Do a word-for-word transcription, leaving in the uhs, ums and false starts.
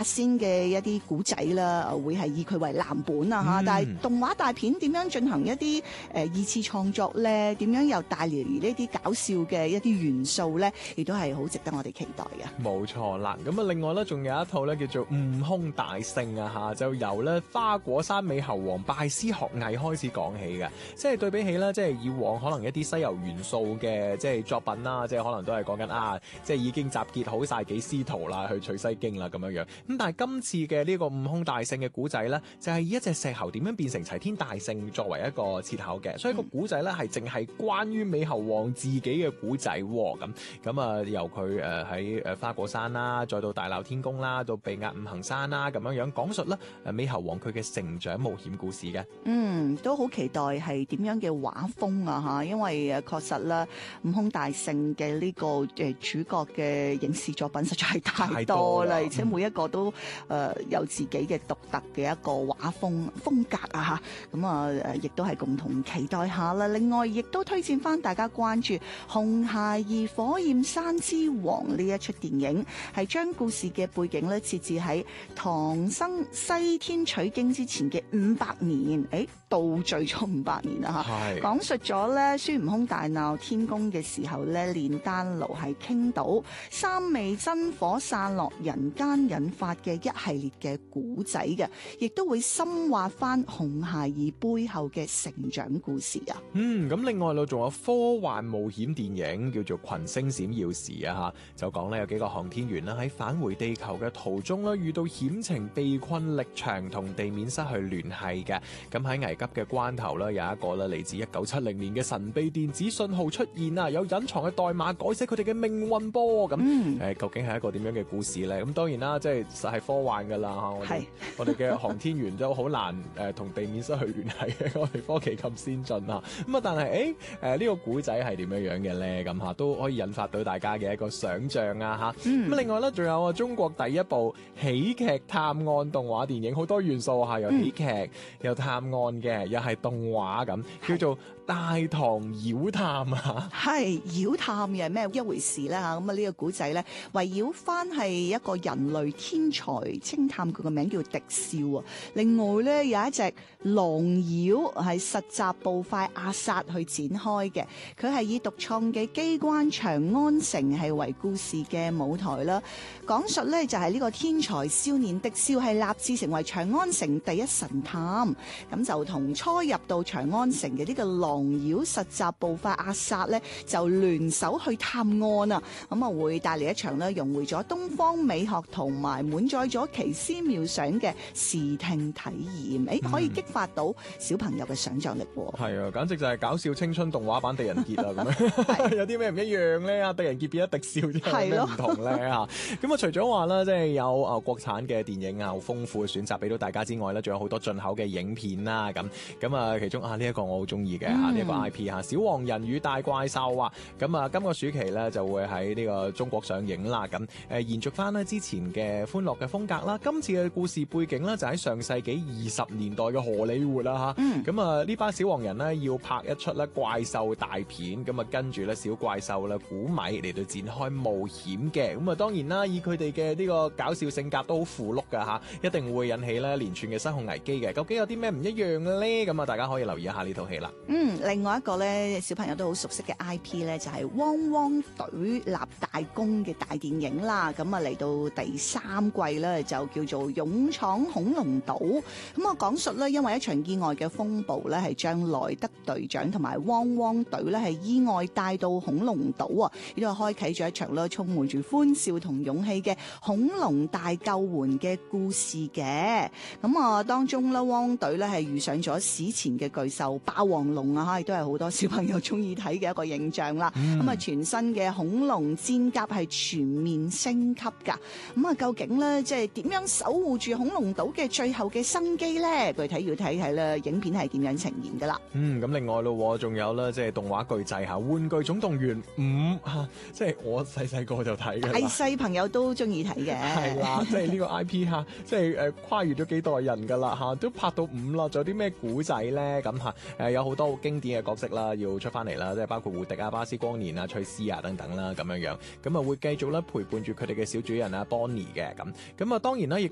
仙嘅一啲古仔啦，會係以佢為藍本啊嚇。嗯、但係動畫大片點樣進行一啲誒二次創作咧？點樣又帶嚟呢啲搞笑嘅一啲元素咧？亦都係好值得我哋期待嘅。 冇錯啦，咁啊另外咧仲有一套咧叫做《悟空大聖》啊嚇，就由咧花果山美猴王拜師學藝開始講起嘅，即係對比起咧即係以往可能一啲西遊元素嘅即係作品啦，即係可能都係講緊啊，即係已經集結好晒幾師徒啦，去取西經啦咁樣樣。咁但係今次嘅呢個悟空大聖嘅古仔咧，就係以一隻石猴點樣變成齊天大聖作為一個切口嘅，所以個古仔咧係淨係關於美猴王自己嘅古仔喎。咁咁啊由佢誒喺誒花果山啦，再到大鬧天宮啦，到被壓五行山啦，咁樣樣講述咧誒美猴王佢嘅成長冒險故事嘅。 嗯，都好期待係點樣嘅畫風啊嚇，因為誒確實啦，悟空大聖嘅呢個誒主角嘅影視作品實在係太多啦，而且每一個都誒、呃、有自己嘅獨特嘅一個畫風風格啊嚇，咁啊誒亦都係共同期待下啦。另外，亦都推薦翻大家關注《紅孩兒火焰山之王》呢一出電影，係將故事嘅背景咧設置喺唐僧西天取經之前嘅五百年，誒倒敘咗五百年啦嚇，講述咗咧孫悟空大鬧天宮嘅時候咧，煉丹爐係傾倒，三昧真火散落人間引發嘅一系列嘅古仔嘅，亦都會深挖翻紅孩兒背後嘅成長故事啊。 嗯，咁另外咯，仲有科幻冒險電影叫做《群星閃耀時》啊嚇，就講咧有幾個航天員啦喺返回地球嘅途中咧遇到險情，被困力場，同地面失去聯繫嘅。咁喺危急嘅關頭咧，有一個咧嚟自一九七零年嘅神秘電子信號出現啊，有隱藏嘅代碼改寫佢哋嘅命運噃。咁誒、嗯呃，究竟係一個點樣嘅故事咧？咁當然啦，即係實係科幻噶啦嚇。我哋我哋嘅航天員都好難誒同、呃、地面失去聯繫嘅，我哋科技咁先進啊。咁啊，但係誒誒呢個古仔係點樣樣嘅咧？咁嚇都可以引發到大家嘅一個想像啊嚇。咁、嗯、另外咧，仲有啊中國第一部喜劇探案動畫電影，好多元素嚇，有喜劇、嗯、有探案嘅，又係動畫咁，叫做《大唐妖探》啊。係妖探又係咩一回事咧嚇？咁啊呢個古仔咧圍繞翻係一個人類天才偵探，佢個名叫狄少啊。另外咧有一隻狼妖係實習步快阿薩去展開嘅，佢係以獨創嘅機關長安城係為故事嘅舞台啦。講述咧就係呢個天才少年狄少係立志成為長安城第一神探，咁就同初入到長安城嘅呢個狼妖實習步快阿薩咧就聯手去探案啊！咁啊會帶嚟一場咧融匯咗東方美學同埋滿載咗奇思妙想嘅視聽體驗，誒可以激發到小朋友嘅想像力喎。係、 嗯、啊，簡直就係搞笑青春動畫版狄仁傑啊！咁樣有啲咩唔一樣咧？啊，狄仁傑變咗狄少，之後有咩唔同咧？嚇咁啊！除咗話啦，即係有啊國產嘅電影啊，好豐富嘅選擇俾到大家之外咧，仲有好多進口嘅影片啦。咁咁啊，其中啊呢一個我好中意嘅嚇，呢一個 I P 嚇，小黃人與大怪獸啊！咁啊，今個暑期咧就會喺呢個中國上映啦。咁誒延續翻咧之前嘅歡樂嘅風格啦。今次嘅故事背景咧就喺上世紀二十年代嘅荷里活啦嚇。咁啊呢班小黃人咧要拍一出咧怪獸大片，咁啊跟住咧小怪獸啦古米嚟到展開冒險嘅。咁啊當然啦，以佢哋嘅呢個搞笑性格都好符碌噶嚇，一定會引起咧連串嘅失控危機嘅。究竟有啲咩唔一樣嘅咧？咁啊大家可以留意一下呢套戲啦。 嗯，另外一個咧小朋友都好熟悉嘅 I P 咧就係汪汪隊立大功嘅大電影啦。咁啊嚟到第三季咧就叫做勇闖恐龍島。咁啊講述咧因為一場意外嘅風暴咧係將萊德隊長同埋汪汪隊咧係意外帶到恐龍島啊，呢度開啟咗一場咧充滿住歡笑同勇氣嘅恐龍大救援嘅故事嘅。咁啊當中咧汪隊咧係遇上咗史前嘅巨獸霸王龍啊，亦都係好多小朋友中意睇嘅一個形象啦。咁啊、嗯、全新嘅恐龍戰甲係全面升級噶。咁啊究竟咧即係點樣守護住恐龍島嘅最後嘅生機咧？具體要睇睇咧影片係點樣呈現噶啦。 嗯，咁另外咯，仲有咧即係動畫巨製吓《玩具總動員五》吓，即係我細細個就睇嘅， 大細朋友都中意睇嘅。 係啦，即係呢個 I P 吓，即係誒跨越咗幾代人噶啦吓，都拍到五啦，仲有啲咩古仔咧？咁吓誒有好多好經典嘅角色啦，要出翻嚟啦，即係包括胡迪啊、巴斯光年啊、翠絲啊等等啦，咁樣樣，咁啊會繼續咧陪伴住佢哋嘅小主人啊 Bonnie 嘅，咁咁啊當然啦，亦